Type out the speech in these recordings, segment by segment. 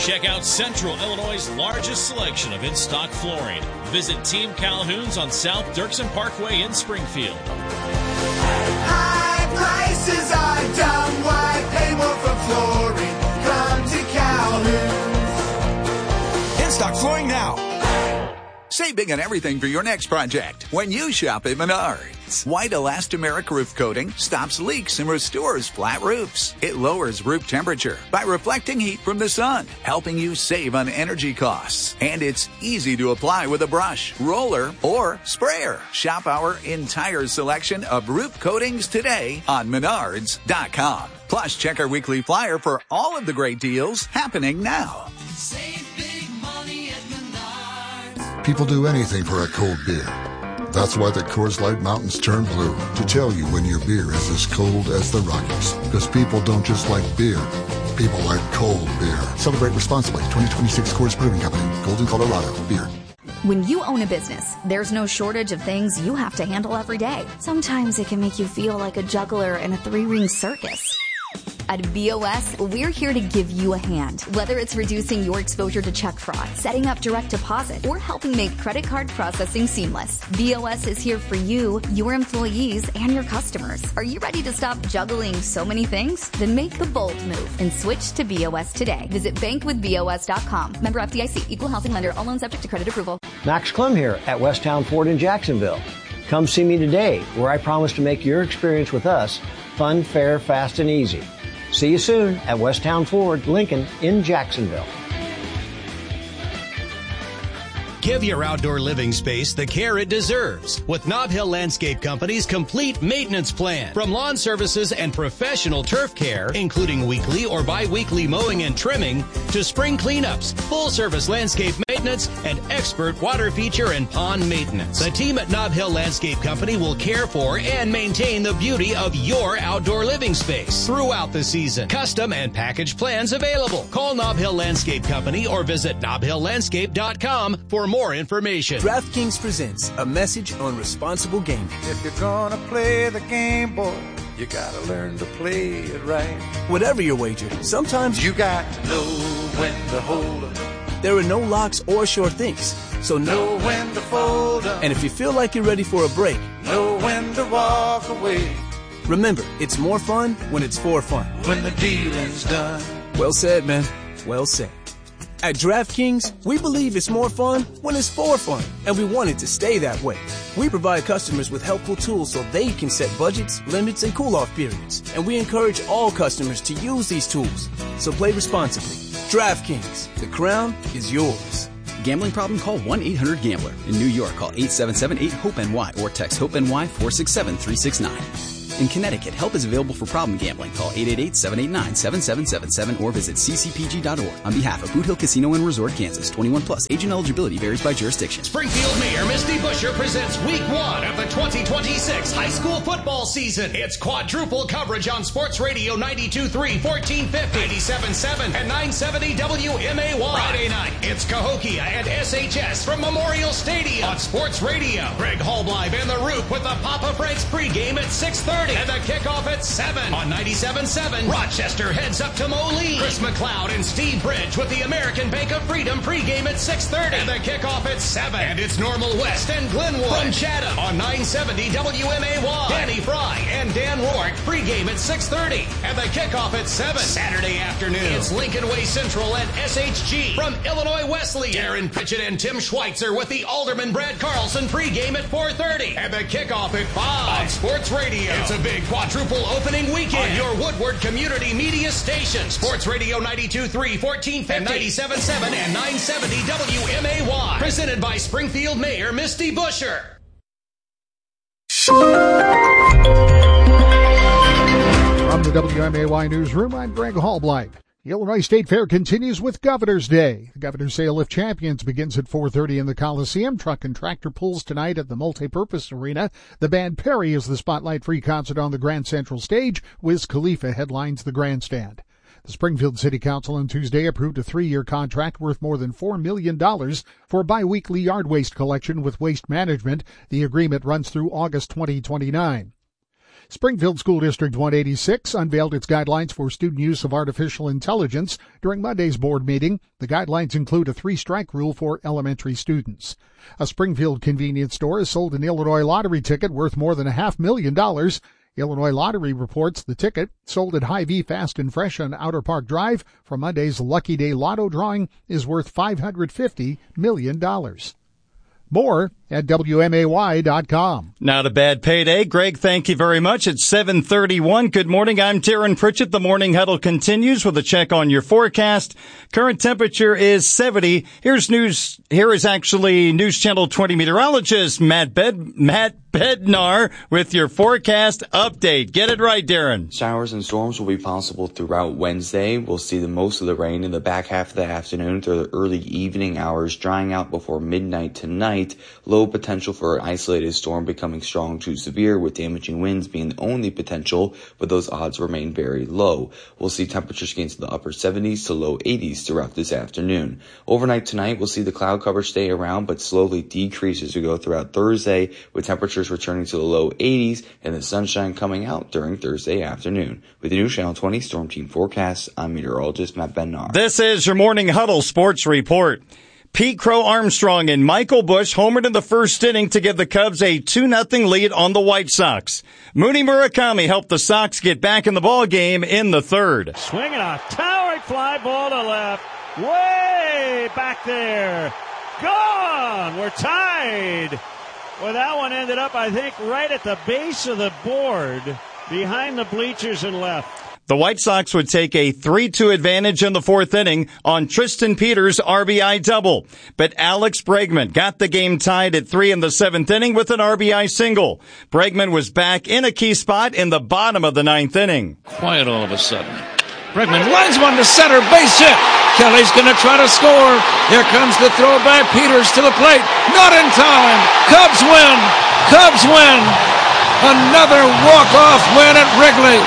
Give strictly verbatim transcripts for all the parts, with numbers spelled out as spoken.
Check out Central Illinois' largest selection of in-stock flooring. Visit Team Calhoun's on South Dirksen Parkway in Springfield. High prices are dumb. Why pay more for flooring? Come to Calhoun's. In-stock flooring now. Save big on everything for your next project when you shop at Menards. White elastomeric roof coating stops leaks and restores flat roofs. It lowers roof temperature by reflecting heat from the sun, helping you save on energy costs. And it's easy to apply with a brush, roller, or sprayer. Shop our entire selection of roof coatings today on Menards dot com. Plus, check our weekly flyer for all of the great deals happening now. Save big money at Menards. People do anything for a cold beer. That's why the Coors Light Mountains turn blue, to tell you when your beer is as cold as the Rockies. Because people don't just like beer, people like cold beer. Celebrate responsibly. twenty twenty-six Coors Brewing Company, Golden, Colorado. Beer. When you own a business, there's no shortage of things you have to handle every day. Sometimes it can make you feel like a juggler in a three-ring circus. At B O S, we're here to give you a hand. Whether it's reducing your exposure to check fraud, setting up direct deposit, or helping make credit card processing seamless, B O S is here for you, your employees, and your customers. Are you ready to stop juggling so many things? Then make the bold move and switch to B O S today. Visit bank with B O S dot com. Member F D I C. Equal housing lender. All loans subject to credit approval. Max Clem here at Westtown Ford in Jacksonville. Come see me today, where I promise to make your experience with us fun, fair, fast, and easy. See you soon at Westtown Ford, Lincoln in Jacksonville. Give your outdoor living space the care it deserves with Nob Hill Landscape Company's complete maintenance plan. From lawn services and professional turf care, including weekly or bi-weekly mowing and trimming, to spring cleanups, full-service landscape maintenance, and expert water feature and pond maintenance. The team at Nob Hill Landscape Company will care for and maintain the beauty of your outdoor living space throughout the season. Custom and package plans available. Call Nob Hill Landscape Company or visit nob hill landscape dot com for more information. DraftKings presents a message on responsible gaming. If you're gonna play the game, boy, you gotta learn to play it right. Whatever your wager, sometimes You got to know when to hold 'em. there are no locks or sure things. So Know know. when to fold 'em. And if you feel like you're ready for a break, Know when to walk away. remember, it's more fun when it's for fun. When the dealing's done. Well said, man. Well said. At DraftKings, we believe it's more fun when it's for fun, and we want it to stay that way. We provide customers with helpful tools so they can set budgets, limits, and cool-off periods, and we encourage all customers to use these tools. So play responsibly. DraftKings, the crown is yours. Gambling problem? Call one eight hundred gambler. In New York, call eight seven seven eight hope N Y or text HOPE-NY four six seven three six nine. In Connecticut, help is available for problem gambling. Call eight eight eight seven eight nine seven seven seven seven or visit c c p g dot org. On behalf of Boot Hill Casino and Resort, Kansas, twenty-one plus. Agent eligibility varies by jurisdiction. Springfield Mayor Misty Buscher presents week one of the twenty twenty-six high school football season. It's quadruple coverage on Sports Radio ninety-two point three, fourteen fifty, ninety-seven point seven, and nine seventy W M A Y. Friday night, it's Cahokia and S H S from Memorial Stadium on Sports Radio. Greg Hallblive and The Roop with the Papa Frank's pregame at six thirty and the kickoff at seven on ninety-seven point seven. Rochester heads up to Moline. Chris McLeod and Steve Bridge with the American Bank of Freedom pregame at six thirty and the kickoff at seven. And it's Normal West and Glenwood from Chatham on nine seventy W M A Y. Danny Fry and Dan Rourke pregame at six thirty and the kickoff at seven. Saturday afternoon, it's Lincoln Way Central and S H G from Illinois Wesleyan. Darren Pritchett and Tim Schweitzer with the Alderman Brad Carlson pregame at four thirty and the kickoff at five on Sports Radio. It's a big quadruple opening weekend on your Woodward Community Media station. Sports Radio ninety-two point three, fourteen fifty, and ninety-seven point seven and nine seventy W M A Y. Presented by Springfield Mayor Misty Buscher. From the W M A Y Newsroom, I'm Greg Hallblight. The Illinois State Fair continues with Governor's Day. The Governor's Sale of Champions begins at four thirty in the Coliseum. Truck and tractor pulls tonight at the Multipurpose Arena. The band Perry is the spotlight-free concert on the Grand Central Stage. Wiz Khalifa headlines the grandstand. The Springfield City Council on Tuesday approved a three-year contract worth more than four million dollars for a biweekly yard waste collection with Waste Management. The agreement runs through August twenty twenty-nine. Springfield School District one eighty-six unveiled its guidelines for student use of artificial intelligence during Monday's board meeting. The guidelines include a three-strike rule for elementary students. A Springfield convenience store has sold an Illinois lottery ticket worth more than a half million dollars. Illinois Lottery reports the ticket, sold at Hy-Vee Fast and Fresh on Outer Park Drive from Monday's Lucky Day Lotto drawing, is worth five hundred fifty million dollars. More at W M A Y dot com. Not a bad payday. Greg, thank you very much. It's seven thirty-one. Good morning. I'm Darren Pritchett. The Morning Huddle continues with a check on your forecast. Current temperature is seventy. Here's news. Here is actually News Channel twenty meteorologist Matt Bed, Matt Bednar with your forecast update. Get it right, Darren. Showers and storms will be possible throughout Wednesday. We'll see the most of the rain in the back half of the afternoon through the early evening hours, drying out before midnight tonight. Low potential for an isolated storm becoming strong to severe, with damaging winds being the only potential, but those odds remain very low. We'll see temperatures gain to the upper seventies to low eighties throughout this afternoon. Overnight tonight, we'll see the cloud cover stay around but slowly decrease as we go throughout Thursday, with temperatures returning to the low eighties and the sunshine coming out during Thursday afternoon. With the News Channel twenty Storm Team forecast, I'm meteorologist Matt Bednar. This is your Morning Huddle Sports Report. Pete Crow Armstrong and Michael Busch homered in the first inning to give the Cubs a two nothing lead on the White Sox. Mooney Murakami helped the Sox get back in the ball game in the third. Swinging a towering fly ball to left, way back there. Gone. We're tied. Well, that one ended up, I think, right at the base of the board, behind the bleachers and left. The White Sox would take a three two advantage in the fourth inning on Tristan Peters' R B I double. But Alex Bregman got the game tied at three in the seventh inning with an R B I single. Bregman was back in a key spot in the bottom of the ninth inning. Quiet all of a sudden. Bregman lines one to center, base hit. Kelly's going to try to score. Here comes the throw by Peters to the plate. Not in time. Cubs win. Cubs win. Another walk-off win at Wrigley.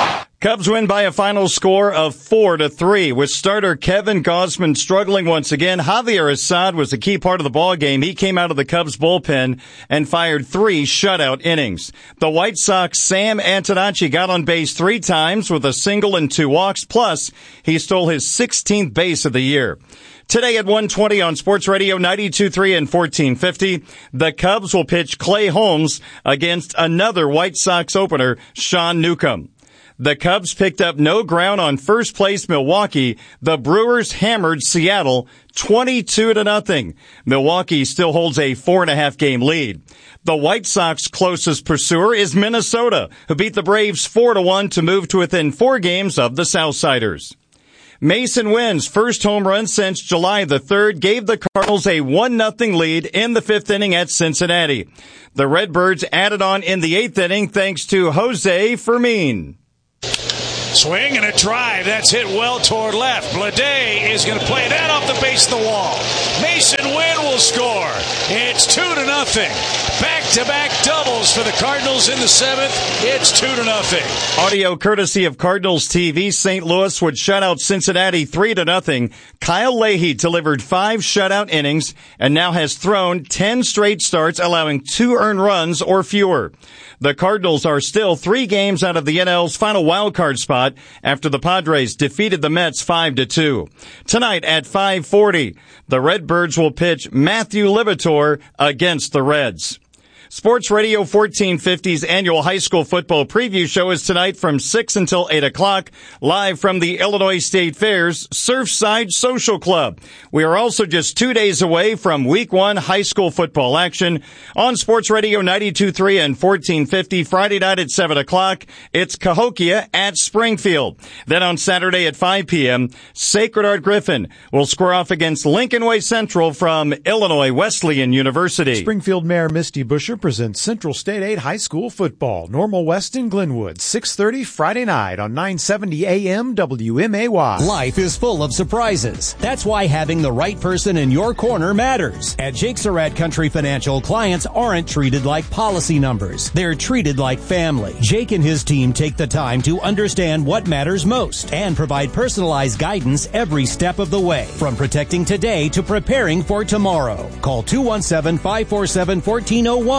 Cubs win by a final score of four to three, with starter Kevin Gausman struggling once again. Javier Assad was a key part of the ball game. He came out of the Cubs bullpen and fired three shutout innings. The White Sox Sam Antonacci got on base three times with a single and two walks, plus he stole his sixteenth base of the year. Today at one twenty on Sports Radio ninety-two point three and fourteen fifty, the Cubs will pitch Clay Holmes against another White Sox opener, Sean Newcomb. The Cubs picked up no ground on first place Milwaukee. The Brewers hammered Seattle twenty-two to nothing. Milwaukee still holds a four and a half game lead. The White Sox closest pursuer is Minnesota, who beat the Braves four to one to move to within four games of the Southsiders. Mason Wynn's first home run since July the third gave the Cardinals a one nothing lead in the fifth inning at Cincinnati. The Redbirds added on in the eighth inning thanks to Jose Fermin. Swing and a drive. That's hit well toward left. Bleday is going to play that off the base of the wall. Mason Wynn will score. It's two to nothing. Back-to-back doubles for the Cardinals in the seventh. It's two to nothing. Audio courtesy of Cardinals T V. Saint Louis would shut out Cincinnati three to nothing. Kyle Leahy delivered five shutout innings and now has thrown ten straight starts, allowing two earned runs or fewer. The Cardinals are still three games out of the N L's final wildcard spot after the Padres defeated the Mets five to two. Tonight at five forty, the Redbirds will pitch Matthew Libator against the Reds. Sports Radio fourteen fifty's annual high school football preview show is tonight from six until eight o'clock, live from the Illinois State Fair's Surfside Social Club. We are also just two days away from week one high school football action. On Sports Radio ninety-two point three and fourteen fifty, Friday night at seven o'clock, it's Cahokia at Springfield. Then on Saturday at five p.m., Sacred Heart Griffin will square off against Lincoln Way Central from Illinois Wesleyan University. Springfield Mayor Misty Buscher presents Central State eight High School Football. Normal West in Glenwood, six thirty Friday night on nine seventy A M W M A Y. Life is full of surprises. That's why having the right person in your corner matters. At Jake Surratt Country Financial, clients aren't treated like policy numbers. They're treated like family. Jake and his team take the time to understand what matters most and provide personalized guidance every step of the way, from protecting today to preparing for tomorrow. Call two one seven, five four seven, one four zero one.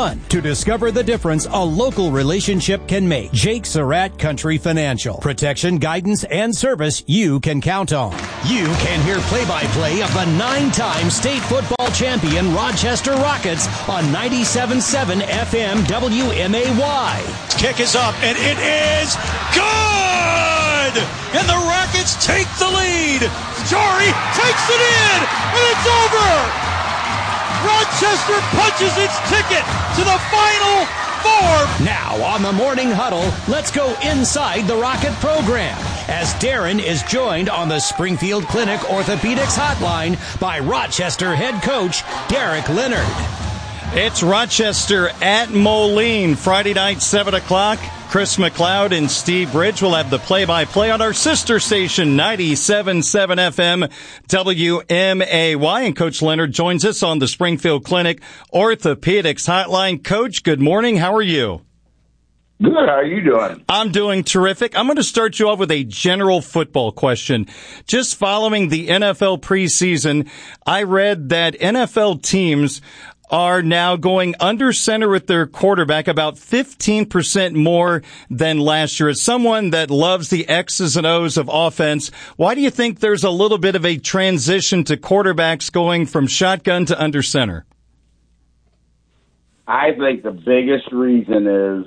fun to discover the difference a local relationship can make. Jake Surratt Country Financial. Protection, guidance, and service you can count on. You can hear play-by-play of the nine-time state football champion Rochester Rockets on ninety-seven point seven F M W M A Y. Kick is up, and it is good! And the Rockets take the lead. Jory takes it in, and it's over! Rochester punches its ticket to the Final Four. Now on the Morning Huddle, let's go inside the Rocket program as Darren is joined on the Springfield Clinic Orthopedics Hotline by Rochester head coach Derek Leonard. It's Rochester at Moline, Friday night, seven o'clock. Chris McLeod and Steve Bridge will have the play-by-play on our sister station, ninety-seven point seven F M W M A Y. And Coach Leonard joins us on the Springfield Clinic Orthopedics Hotline. Coach, good morning. How are you? Good. How are you doing? I'm doing terrific. I'm going to start you off with a general football question. Just following the N F L preseason, I read that N F L teams are now going under center with their quarterback about fifteen percent more than last year. As someone that loves the X's and O's of offense, why do you think there's a little bit of a transition to quarterbacks going from shotgun to under center? I think the biggest reason is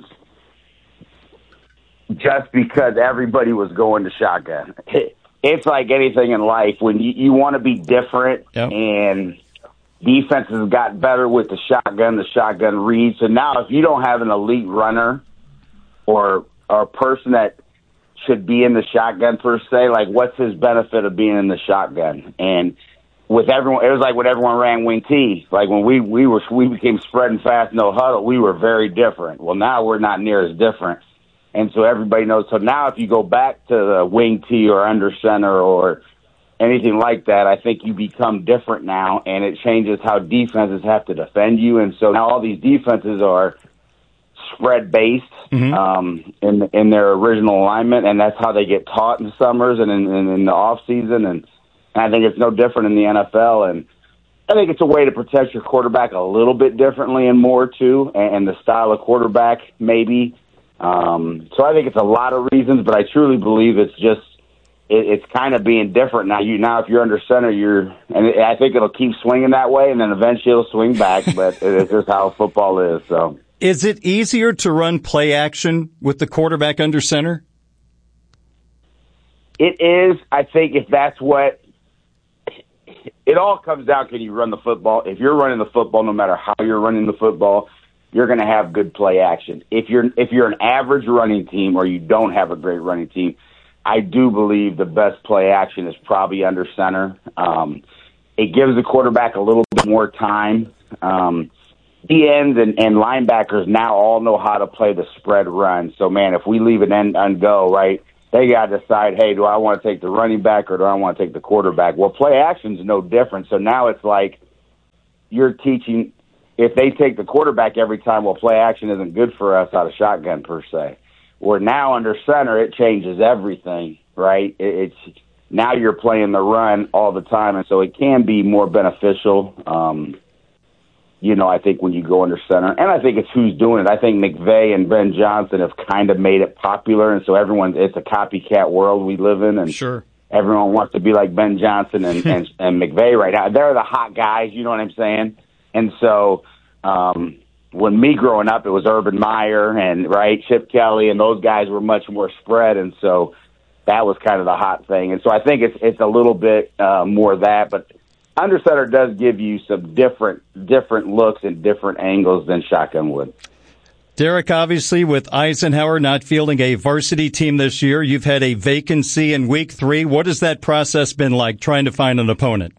just because everybody was going to shotgun. It's like anything in life. When you, you want to be different, yep. and defenses got better with the shotgun, the shotgun read. So now if you don't have an elite runner or, or a person that should be in the shotgun per se, like what's his benefit of being in the shotgun? And with everyone, it was like when everyone ran wing T. Like when we, we were, we became spreading fast, no huddle, we were very different. Well, now we're not near as different. And so everybody knows. So now if you go back to the wing T or under center or anything like that, I think you become different now, and it changes how defenses have to defend you. And so now all these defenses are spread-based mm-hmm. um, in in their original alignment, and that's how they get taught in the summers and in, in, in the off-season. And, and I think it's no different in the N F L. And I think it's a way to protect your quarterback a little bit differently and more, too, and, and the style of quarterback maybe. Um, so I think it's a lot of reasons, but I truly believe it's just it's kind of being different now. You now, if you're under center, you're, and I think it'll keep swinging that way, and then eventually it'll swing back. But it's just how football is. So, is it easier to run play action with the quarterback under center? It is. I think if that's what it all comes down, can you run the football? If you're running the football, no matter how you're running the football, you're going to have good play action. If you're if you're an average running team or you don't have a great running team, I do believe the best play action is probably under center. Um, it gives the quarterback a little bit more time. Um, D ends and, and linebackers now all know how to play the spread run. So, man, if we leave an end and go, right, they got to decide, hey, do I want to take the running back or do I want to take the quarterback? Well, play action's no different. So now it's like you're teaching if they take the quarterback every time, well, play action isn't good for us out of shotgun per se. Where now under center, it changes everything, right? It, it's now you're playing the run all the time, and so it can be more beneficial. Um, you know, I think when you go under center, and I think it's who's doing it. I think McVay and Ben Johnson have kind of made it popular, and so everyone, it's a copycat world we live in, and sure. everyone wants to be like Ben Johnson and, and, and McVay right now. They're the hot guys, you know what I'm saying? And so, um, when me growing up, it was Urban Meyer and, right, Chip Kelly, and those guys were much more spread, and so that was kind of the hot thing. And so I think it's it's a little bit uh, more that, but under center does give you some different different looks and different angles than shotgun would. Derek, obviously, with Eisenhower not fielding a varsity team this year, you've had a vacancy in week three. What has that process been like, trying to find an opponent?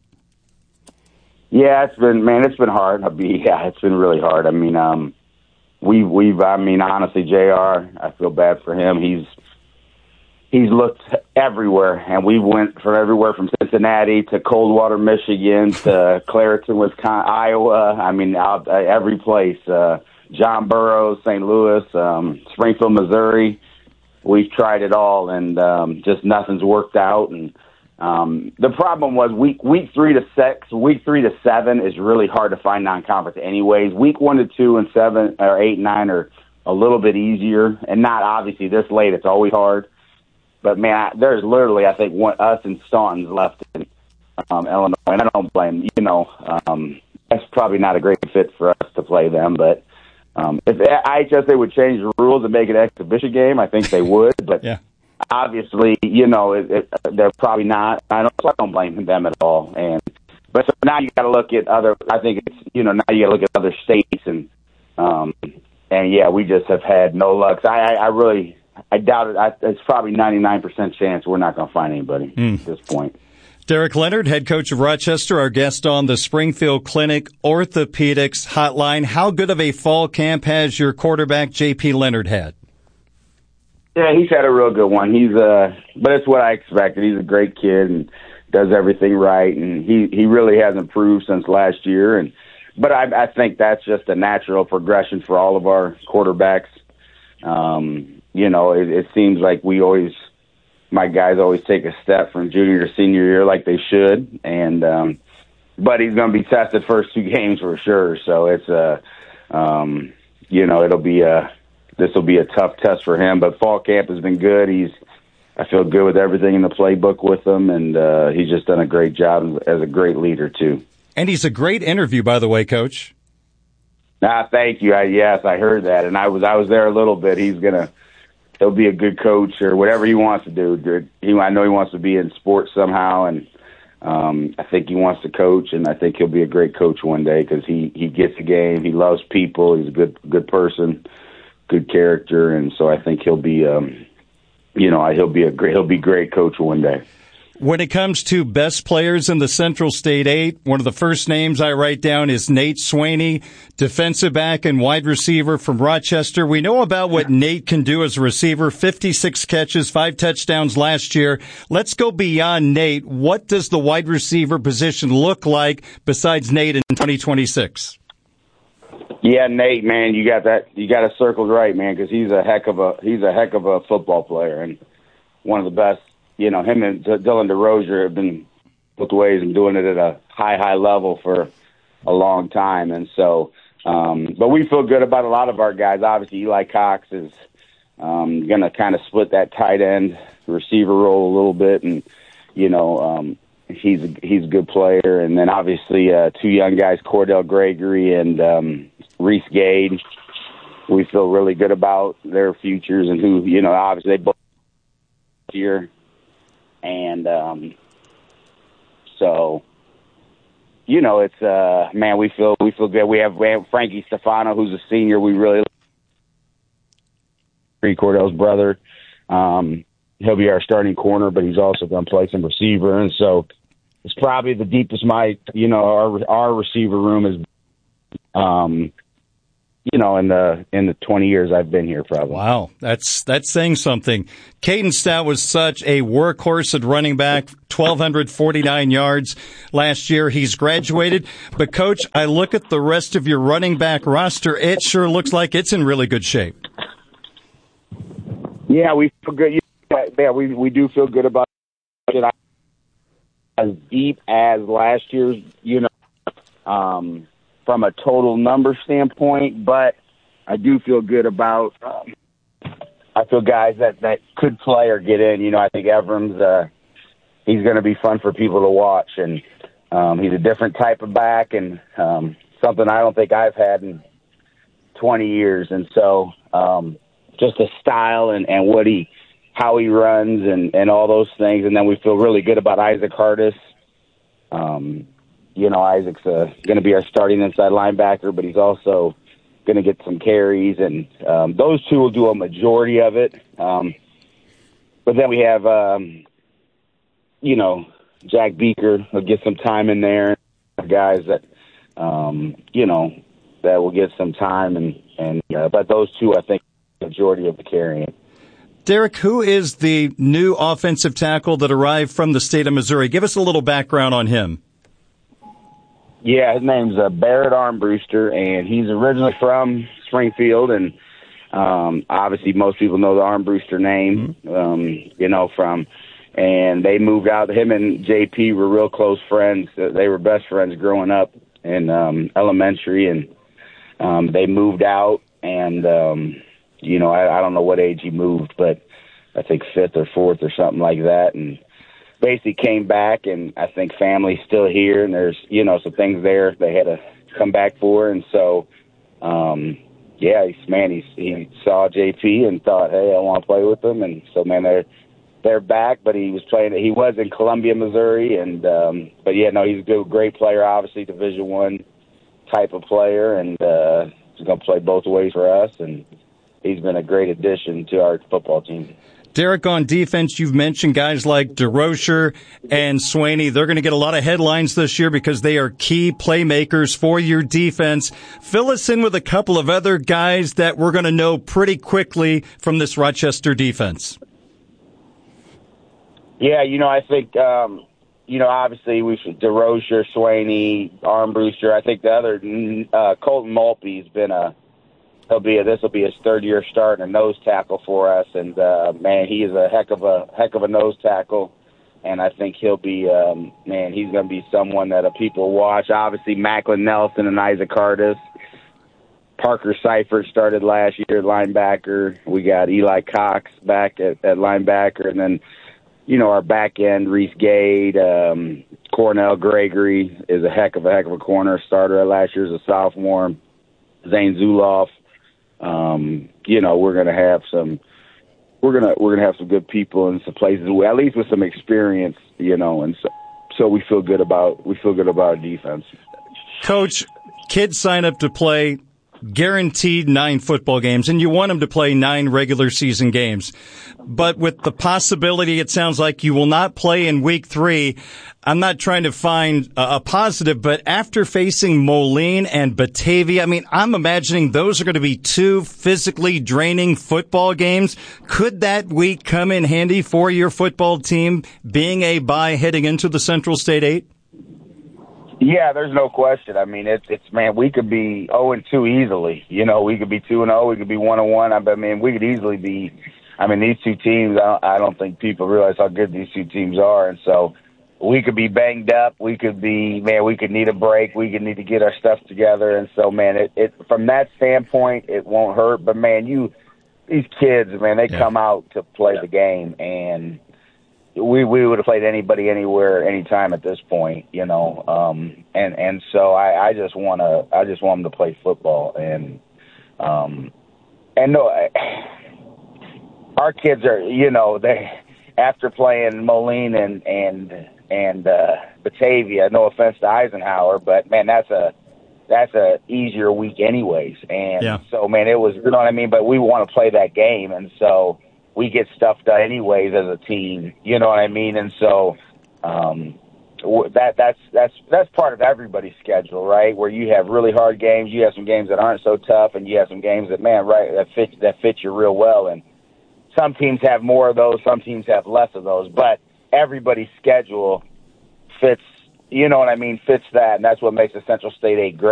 Yeah, it's been, man, it's been hard. I'll be, yeah, it's been really hard. I mean, um, we've, we've, I mean, honestly, J R, I feel bad for him. He's, he's looked everywhere, and we went from everywhere from Cincinnati to Coldwater, Michigan to Clareton, Wisconsin, Iowa. I mean, out, uh, every place. Uh, John Burroughs, Saint Louis, um, Springfield, Missouri. We've tried it all, and um, just nothing's worked out. And Um, the problem was week week three to six, week three to seven is really hard to find non-conference anyways. Week one to two and seven or eight and nine are a little bit easier, and not obviously this late. It's always hard. But man, I, there's literally I think one, us and Staunton's left in um, Illinois, and I don't blame you know um, that's probably not a great fit for us to play them. But um, if I H S A would change the rules and make it an exhibition game, I think they would. But yeah. Obviously, you know, it, it, they're probably not. I don't, I don't blame them at all. And but so now you got to look at other. I think it's you know now you got to look at other states and um and yeah, we just have had no luck. So I, I, I really I doubt it. I, it's probably ninety-nine percent chance we're not going to find anybody mm. at this point. Derek Leonard, head coach of Rochester, our guest on the Springfield Clinic Orthopedics Hotline. How good of a fall camp has your quarterback J P Leonard had? Yeah, he's had a real good one. He's uh, but it's what I expected. He's a great kid and does everything right, and he, he really has improved since last year. And but I, I think that's just a natural progression for all of our quarterbacks. Um, you know, it, it seems like we always, my guys always take a step from junior to senior year like they should, and um, but he's going to be tested first two games for sure. So it's a, um, you know, it'll be a. This will be a tough test for him, but fall camp has been good. He's, I feel good with everything in the playbook with him, and uh, he's just done a great job as a great leader too. And he's a great interview, by the way, Coach. Ah, thank you. I, yes, I heard that, and I was I was there a little bit. He's gonna, he'll be a good coach or whatever he wants to do. He, I know he wants to be in sports somehow, and um, I think he wants to coach, and I think he'll be a great coach one day because he he gets the game. He loves people. He's a good good person. Good character, and so I think he'll be, um, you know, he'll be a great, he'll be great coach one day. When it comes to best players in the Central State Eight, one of the first names I write down is Nate Swaney, defensive back and wide receiver from Rochester. We know about what Nate can do as a receiver, fifty-six catches, five touchdowns last year. Let's go beyond Nate. What does the wide receiver position look like besides Nate in twenty twenty-six? Yeah, Nate, man, you got that. You got it circled right, man, because he's a heck of a he's a heck of a football player and one of the best. You know, him and Dylan DeRozier have been both ways and doing it at a high, high level for a long time. And so, um, but we feel good about a lot of our guys. Obviously, Eli Cox is um, going to kind of split that tight end receiver role a little bit, and you know. Um, He's a, he's a good player, and then obviously uh, two young guys, Cordell Gregory and um, Reese Gade. We feel really good about their futures and who you know. Obviously, they both here, and um, so you know, it's uh, man, we feel we feel good. We have, we have Frankie Stefano, who's a senior. We really like Cordell's brother. Um, he'll be our starting corner, but he's also going to play some receiver, and so. It's probably the deepest my, you know, our our receiver room is, um, you know, in the in the twenty years I've been here, probably. Wow, that's that's saying something. Caden Stout was such a workhorse at running back, twelve forty-nine yards last year. He's graduated, but Coach, I look at the rest of your running back roster. It sure looks like it's in really good shape. Yeah, we feel good. Yeah, we we do feel good about it. As deep as last year's, you know, um, from a total number standpoint, but I do feel good about. Um, I feel guys that, that could play or get in. You know, I think Everham's uh, he's going to be fun for people to watch, and um, he's a different type of back, and um, something I don't think I've had in twenty years, and so um, just the style and, and what he. how he runs and, and all those things. And then we feel really good about Isaac Hardis. Um, you know, Isaac's uh, going to be our starting inside linebacker, but he's also going to get some carries. And um, those two will do a majority of it. Um, but then we have, um, you know, Jack Beaker will get some time in there. Guys that, um, you know, that will get some time. And, and uh, but those two, I think, the majority of the carrying. Derek, who is the new offensive tackle that arrived from the state of Missouri? Give us a little background on him. Yeah, his name's uh, Barrett Armbruster, and he's originally from Springfield, and um, obviously most people know the Armbruster name, mm-hmm. um, you know, from and they moved out. Him and J P were real close friends. They were best friends growing up in um, elementary, and um, they moved out. And um, you know, I, I don't know what age he moved, but I think fifth or fourth or something like that. And basically came back, and I think family's still here, and there's you know some things there they had to come back for, and so. Um, Yeah, he's man. He's, he saw J P and thought, "Hey, I want to play with him." And so, man, they're they're back. But he was playing. He was in Columbia, Missouri, and um, but yeah, no, he's a good, great player. Obviously, Division One type of player, and uh, he's going to play both ways for us. And he's been a great addition to our football team. Derek, on defense, you've mentioned guys like DeRocher and Swaney. They're going to get a lot of headlines this year because they are key playmakers for your defense. Fill us in with a couple of other guys that we're going to know pretty quickly from this Rochester defense. Yeah, you know, I think, um, you know, obviously we've DeRocher, Swaney, Armbruster. I think the other, uh, Colton Maltby's been a, He'll be a, this will be his third year starting a nose tackle for us, and uh, man, he is a heck of a heck of a nose tackle, and I think he'll be um, man, he's going to be someone that uh, people watch. Obviously, Macklin Nelson and Isaac Hardis, Parker Seifert started last year, linebacker. We got Eli Cox back at, at linebacker, and then you know our back end, Reese Gade, um, Cornell Gregory is a heck of a heck of a corner starter at last year as a sophomore. Zane Zuloff. Um, you know, we're going to have some, we're going to, we're going to have some good people in some places, at least with some experience, you know, and so, so we feel good about, we feel good about our defense. Coach, kids sign up to play guaranteed nine football games, and you want them to play nine regular season games. But with the possibility, it sounds like you will not play in week three. I'm not trying to find a positive, but after facing Moline and Batavia, I mean, I'm imagining those are going to be two physically draining football games. Could that week come in handy for your football team being a bye heading into the Central State Eight? Yeah, there's no question. I mean, it's, it's man, we could be oh and two easily. You know, we could be two and oh, we could be one and one. I mean, we could easily be, I mean, these two teams, I don't, I don't think people realize how good these two teams are. And so we could be banged up. We could be, man, we could need a break. We could need to get our stuff together. And so, man, it, it from that standpoint, it won't hurt. But, man, you, these kids, man, they yeah. come out to play yeah. the game. And we we would have played anybody, anywhere, anytime at this point, you know. Um, and, and so I, I just want to, I just want them to play football. And, um, and no, I, our kids are, you know, they, after playing Moline and, and, and uh, Batavia, no offense to Eisenhower, but man, that's a that's a easier week anyways. And yeah. so, man, it was, you know what I mean. But we want to play that game, and so we get stuff done anyways as a team. You know what I mean? And so um, that that's that's that's part of everybody's schedule, right? Where you have really hard games, you have some games that aren't so tough, and you have some games that, man, right, that fit that fit you real well. And some teams have more of those, some teams have less of those, but everybody's schedule fits, you know what I mean, fits that, and that's what makes the Central State Eight great.